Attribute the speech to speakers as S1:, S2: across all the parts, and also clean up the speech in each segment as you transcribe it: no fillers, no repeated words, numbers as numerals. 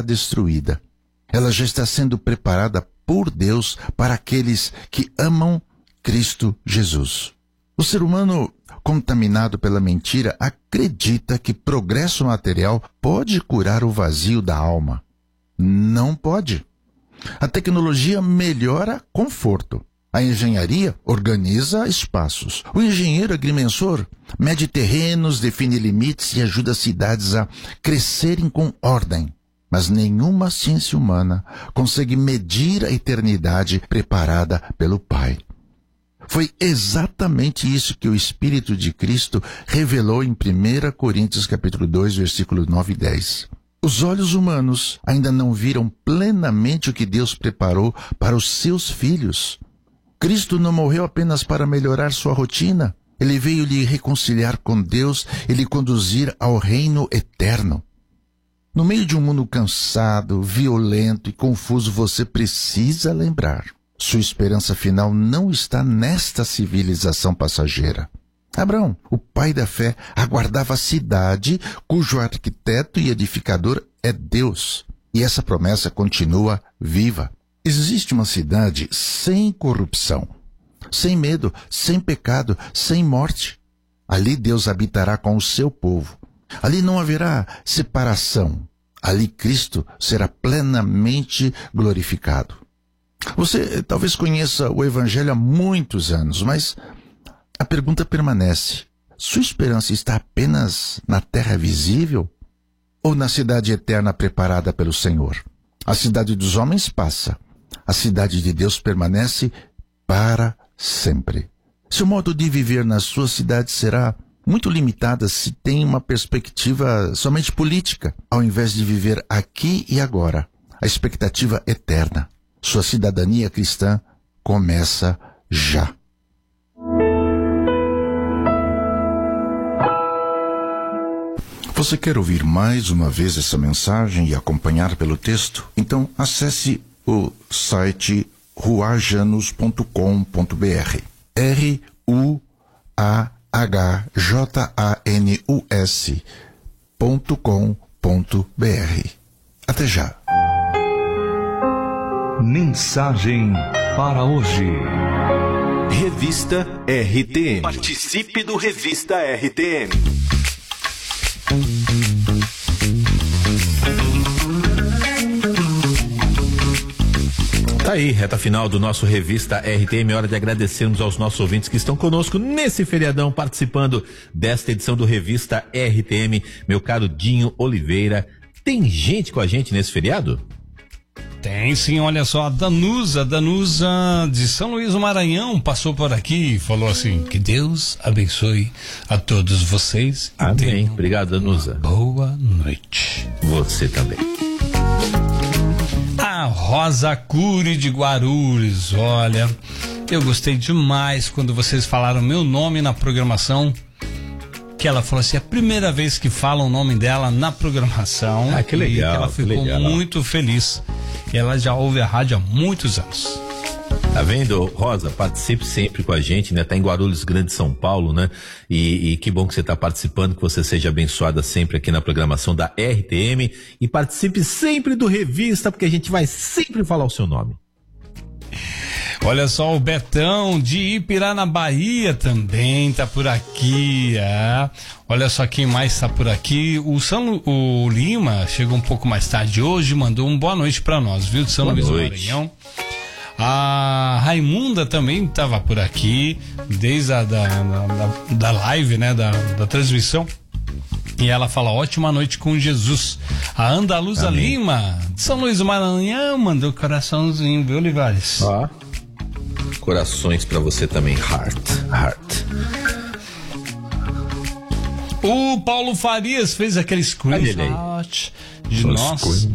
S1: destruída. Ela já está sendo preparada por Deus para aqueles que amam Cristo Jesus. O ser humano, contaminado pela mentira, acredita que progresso material pode curar o vazio da alma. Não pode. A tecnologia melhora conforto. A engenharia organiza espaços. O engenheiro agrimensor mede terrenos, define limites e ajuda cidades a crescerem com ordem. Mas nenhuma ciência humana consegue medir a eternidade preparada pelo Pai. Foi exatamente isso que o Espírito de Cristo revelou em 1 Coríntios capítulo 2, versículos 9 e 10. Os olhos humanos ainda não viram plenamente o que Deus preparou para os seus filhos. Cristo não morreu apenas para melhorar sua rotina. Ele veio lhe reconciliar com Deus e lhe conduzir ao reino eterno. No meio de um mundo cansado, violento e confuso, você precisa lembrar: sua esperança final não está nesta civilização passageira. Abraão, o pai da fé, aguardava a cidade cujo arquiteto e edificador é Deus. E essa promessa continua viva. Existe uma cidade sem corrupção, sem medo, sem pecado, sem morte. Ali Deus habitará com o seu povo. Ali não haverá separação. Ali Cristo será plenamente glorificado. Você talvez conheça o Evangelho há muitos anos, mas a pergunta permanece: sua esperança está apenas na terra visível ou na cidade eterna preparada pelo Senhor? A cidade dos homens passa, a cidade de Deus permanece para sempre. Seu modo de viver na sua cidade será muito limitada se tem uma perspectiva somente política, ao invés de viver aqui e agora, a expectativa eterna. Sua cidadania cristã começa já. Você quer ouvir mais uma vez essa mensagem e acompanhar pelo texto? Então acesse o site ruajanus.com.br. ruajanus.com.br. Até já.
S2: Mensagem para hoje.
S3: Revista RTM. Participe do Revista RTM.
S4: Tá aí, reta final do nosso Revista RTM. Hora de agradecermos aos nossos ouvintes que estão conosco nesse feriadão, participando desta edição do Revista RTM. Meu caro Dinho Oliveira, tem gente com a gente nesse feriado?
S5: Tem sim, olha só, a Danusa de São Luís do Maranhão passou por aqui e falou assim: que Deus abençoe a todos vocês.
S4: Amém. Obrigado, Danusa.
S5: Boa noite.
S4: Você também.
S5: A Rosa Cury de Guarulhos, olha, eu gostei demais quando vocês falaram meu nome na programação, que ela falou assim, é a primeira vez que falam o nome dela na programação.
S4: Ah, que legal.
S5: E que ela ficou muito feliz. E ela já ouve a rádio há muitos anos.
S4: Tá vendo, Rosa? Participe sempre com a gente, né? Tá em Guarulhos, Grande São Paulo, né? E que bom que você tá participando, que você seja abençoada sempre aqui na programação da RTM e participe sempre do Revista, porque a gente vai sempre falar o seu nome.
S5: Olha só, o Betão de Ipirá, na Bahia, também tá por aqui, é. Olha só quem mais tá por aqui. O Lima chegou um pouco mais tarde hoje, mandou um boa noite pra nós, viu? De São Luís do Maranhão. A Raimunda também tava por aqui, desde da live, né? Da transmissão. E ela fala, ótima noite com Jesus. A Andaluza Lima, de São Luís do Maranhão, mandou coraçãozinho, viu, Olivares?
S4: Ó. Corações pra você também, heart.
S5: O Paulo Farias fez aquele screenshot de nós.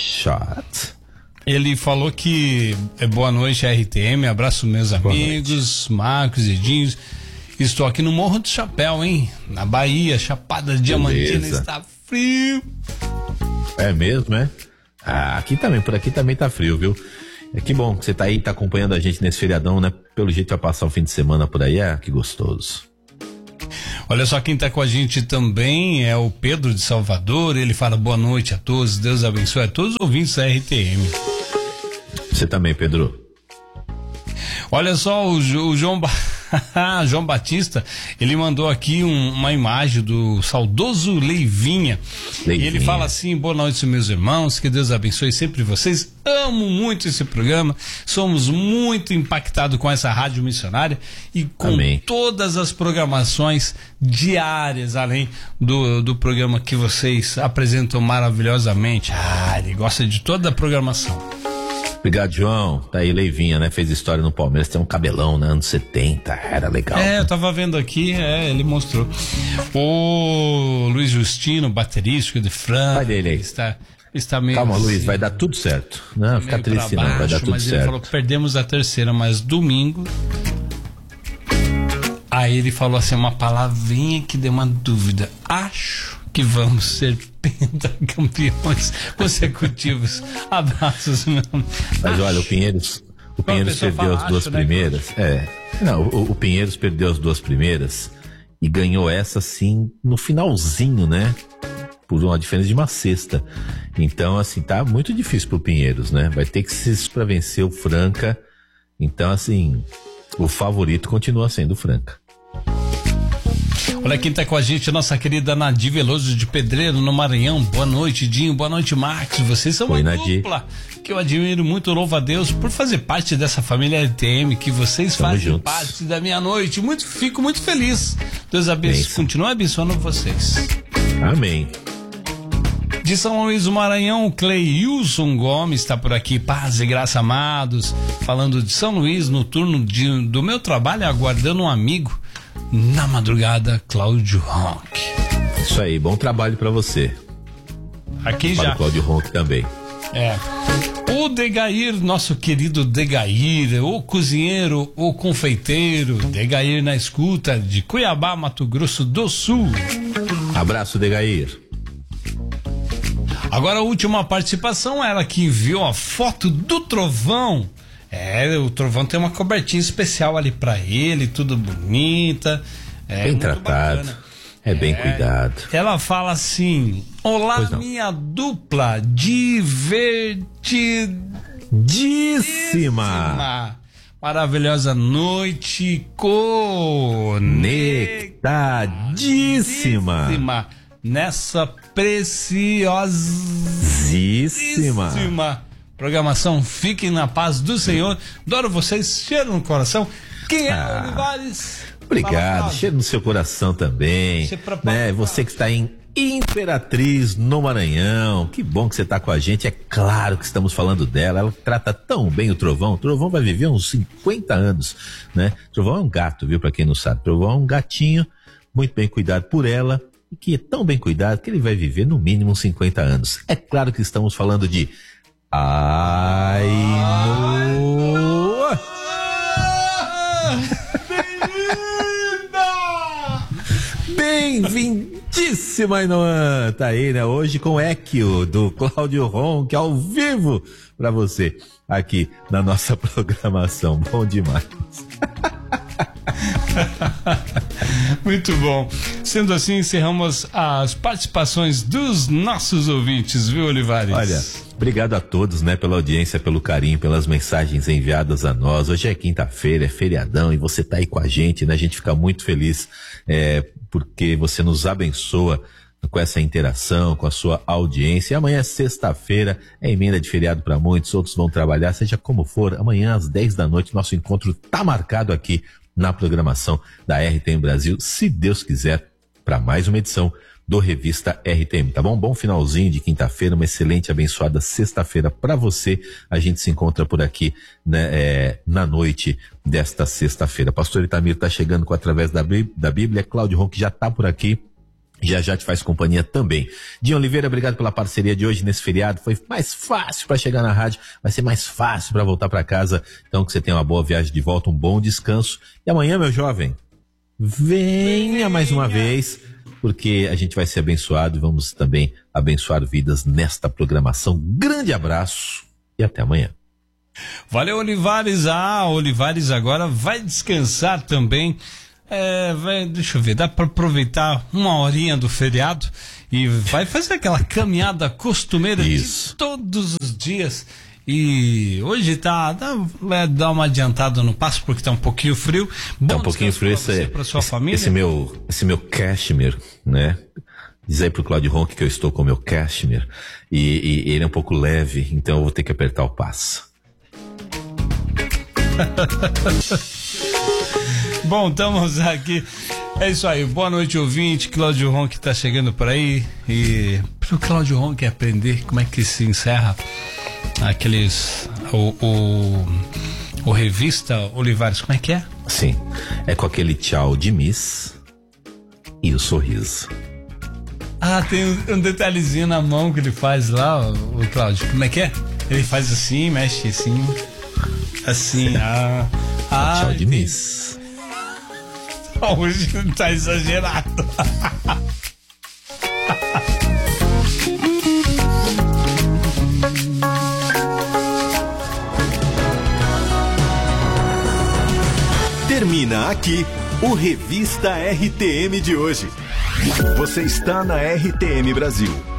S5: Ele falou que é boa noite, RTM, abraço meus amigos, Marcos e Dinho. Estou aqui no Morro do Chapéu, hein? Na Bahia, Chapada Diamantina, está frio.
S4: É mesmo, é? Ah, por aqui também tá frio, viu? É que bom que você tá aí, tá acompanhando a gente nesse feriadão, né? Pelo jeito vai passar o fim de semana por aí, que gostoso.
S5: Olha só quem está com a gente também é o Pedro de Salvador. Ele fala boa noite a todos, Deus abençoe a todos os ouvintes da RTM.
S4: Você também, Pedro.
S5: Olha só, o João João Batista, ele mandou aqui uma imagem do saudoso Leivinha. E ele fala assim: boa noite, meus irmãos, que Deus abençoe sempre vocês. Amo muito esse programa, somos muito impactados com essa rádio missionária e com todas as programações diárias, além do programa que vocês apresentam maravilhosamente. Ele gosta de toda a programação.
S4: Obrigado, João. Tá aí, Leivinha, né? Fez história no Palmeiras, tem um cabelão, né? Anos 70, era legal.
S5: Eu tava vendo aqui, ele mostrou. O Luiz Justino, baterístico de Franca.
S4: Vai dele aí.
S5: Está meio.
S4: Calma,
S5: assim,
S4: Luiz, vai dar tudo certo. Não, fica triste baixo, não, vai dar tudo
S5: mas
S4: certo.
S5: Ele falou que perdemos a terceira, mas domingo. Aí ele falou assim, uma palavrinha que deu uma dúvida. Acho que vamos ser pentacampeões consecutivos. Abraços, meu.
S4: Mas olha, o Pinheiros perdeu as duas primeiras. Não, o Pinheiros perdeu as duas primeiras e ganhou essa assim no finalzinho, né? Por uma diferença de uma sexta. Então, assim, tá muito difícil pro Pinheiros, né? Vai ter que ser pra vencer o Franca. Então, assim, o favorito continua sendo o Franca.
S5: Olha quem tá com a gente, a nossa querida Nadir Veloso de Pedreiro, no Maranhão. Boa noite, Dinho. Boa noite, Max. Vocês são uma dupla que eu admiro muito. Louvo a Deus por fazer parte dessa família RTM, que vocês fazem parte da minha noite. Fico muito feliz. Deus abençoe, continue abençoando vocês.
S4: Amém.
S5: De São Luís do Maranhão, o Cleilson Gomes está por aqui. Paz e graça, amados. Falando de São Luís, no turno do meu trabalho, aguardando um amigo. Na madrugada, Cláudio Ronck.
S4: Isso aí, bom trabalho pra você.
S5: Aqui já.
S4: Para o Cláudio Ronck também.
S5: O Degair, nosso querido Degair, o cozinheiro, o confeiteiro, Degair na escuta de Cuiabá, Mato Grosso do Sul.
S4: Abraço, Degair.
S5: Agora a última participação, ela que enviou a foto do Trovão. O Trovão tem uma cobertinha especial ali pra ele, tudo bonita.
S4: Bem tratado.
S5: Bacana.
S4: Bem cuidado.
S5: Ela fala assim: olá, minha dupla divertidíssima. Maravilhosa noite conectadíssima nessa preciosíssima programação. Fiquem na paz do Senhor. Adoro vocês. Cheiro no coração. Quem é Olivares?
S4: Obrigado. Cheiro no seu coração também. Né? Você que está em Imperatriz, no Maranhão. Que bom que você está com a gente. É claro que estamos falando dela. Ela trata tão bem o Trovão. O Trovão vai viver uns 50 anos, né? O Trovão é um gato, viu? Para quem não sabe. O Trovão é um gatinho muito bem cuidado por ela. E que é tão bem cuidado que ele vai viver no mínimo uns 50 anos. É claro que estamos falando de Ainoa. Bem-vindíssima, Ainoa. Tá aí, né? Hoje com o Equio do Cláudio Ronck ao vivo pra você aqui na nossa programação. Bom demais.
S5: Muito bom. Sendo assim, encerramos as participações dos nossos ouvintes, viu, Olivares?
S4: Olha, obrigado a todos, né, pela audiência, pelo carinho, pelas mensagens enviadas a nós. Hoje é quinta-feira, é feriadão e você tá aí com a gente, né? A gente fica muito feliz porque você nos abençoa com essa interação, com a sua audiência. E amanhã é sexta-feira, é emenda de feriado para muitos, outros vão trabalhar, seja como for. Amanhã às 10 da noite, nosso encontro tá marcado aqui na programação da RTM Brasil, se Deus quiser, para mais uma edição do Revista RTM, tá bom? Bom finalzinho de quinta-feira, uma excelente, abençoada sexta-feira para você. A gente se encontra por aqui, né, na noite desta sexta-feira. Pastor Itamir tá chegando com Através da Bíblia, Cláudio Ronck já tá por aqui. Já te faz companhia também. Dinho Oliveira, obrigado pela parceria de hoje nesse feriado. Foi mais fácil para chegar na rádio, vai ser mais fácil para voltar para casa. Então que você tenha uma boa viagem de volta, um bom descanso. E amanhã, meu jovem, venha mais uma vez, porque a gente vai ser abençoado e vamos também abençoar vidas nesta programação. Grande abraço e até amanhã.
S5: Valeu, Olivares. Olivares agora vai descansar também. Deixa eu ver, dá para aproveitar uma horinha do feriado e vai fazer aquela caminhada costumeira de todos os dias. E hoje dá uma adiantada no passo porque tá um pouquinho frio.
S4: Tá um pouquinho frio
S5: para sua família.
S4: Esse meu cashmere, né? Diz aí pro Cláudio Ronck que eu estou com o meu cashmere e ele é um pouco leve, então eu vou ter que apertar o passo.
S5: Bom, estamos aqui. É isso aí. Boa noite, ouvinte. Cláudio Ronck tá chegando por aí. E pro Cláudio Ronck aprender como é que se encerra o Revista Olivares. Como é que é?
S4: Sim. É com aquele tchau de Miss e o sorriso.
S5: Tem um detalhezinho na mão que ele faz lá, o Cláudio. Como é que é? Ele faz assim, mexe assim. Assim,
S4: tchau de Miss.
S5: Hoje tá exagerado.
S3: Termina aqui o Revista RTM de hoje. Você está na RTM Brasil.